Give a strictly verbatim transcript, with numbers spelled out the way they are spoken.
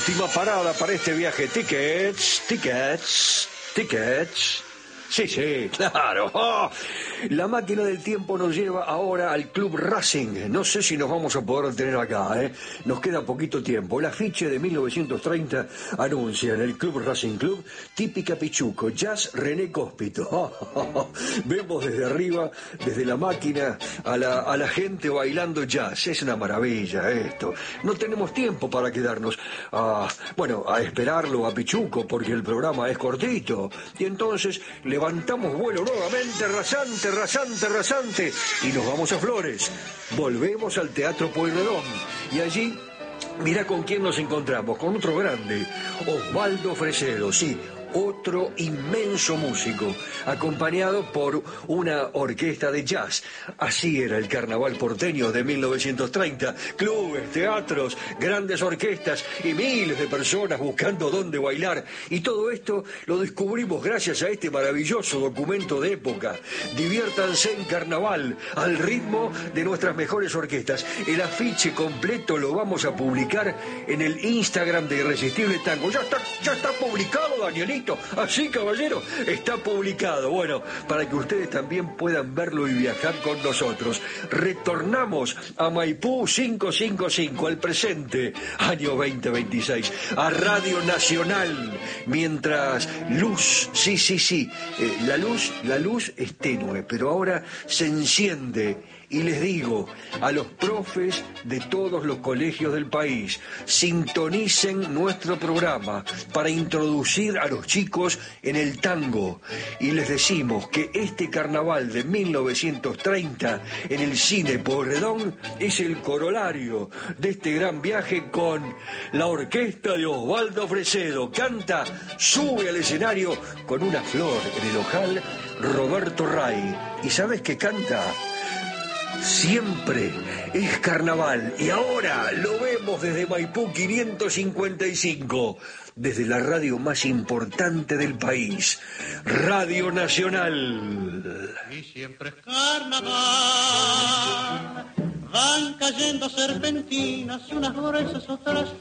última parada para este viaje. Tickets, tickets, tickets. Sí, sí, claro. Oh, la máquina del tiempo nos lleva ahora al Club Racing. No sé si nos vamos a poder tener acá, ¿eh? Nos queda poquito tiempo. El afiche de mil novecientos treinta anuncia en el Club Racing Club Típica Pichuco, Jazz René Cóspito. Oh, oh, oh. Vemos desde arriba, desde la máquina, a la, a la gente bailando jazz. Es una maravilla esto. No tenemos tiempo para quedarnos a, bueno, a esperarlo a Pichuco porque el programa es cortito. Y entonces le levantamos vuelo nuevamente, rasante, rasante, rasante, y nos vamos a Flores. Volvemos al Teatro Pueyrredón. Y allí, mirá con quién nos encontramos, con otro grande, Osvaldo Fresedo, sí, otro inmenso músico, acompañado por una orquesta de jazz. Así era el carnaval porteño de mil novecientos treinta. Clubes, teatros, grandes orquestas y miles de personas buscando dónde bailar. Y todo esto lo descubrimos gracias a este maravilloso documento de época. Diviértanse en carnaval, al ritmo de nuestras mejores orquestas. El afiche completo lo vamos a publicar en el Instagram de Irresistible Tango. Ya está, ya está publicado, Danielito. Así, caballero, está publicado. Bueno, para que ustedes también puedan verlo y viajar con nosotros. Retornamos a Maipú quinientos cincuenta y cinco, al presente, año veinte veintiséis, a Radio Nacional. Mientras luz, sí, sí, sí, eh, la luz, la luz es tenue, pero ahora se enciende. Y les digo a los profes de todos los colegios del país, sintonicen nuestro programa para introducir a los chicos en el tango. Y les decimos que este carnaval de mil novecientos treinta en el Cine Pueyrredón es el corolario de este gran viaje con la orquesta de Osvaldo Fresedo. Canta, sube al escenario con una flor en el ojal, Roberto Ray. ¿Y sabes qué canta? Siempre es carnaval y ahora lo vemos desde Maipú quinientos cincuenta y cinco, desde la radio más importante del país, Radio Nacional. Y siempre es carnaval, van cayendo serpentinas, unas gruesas, otras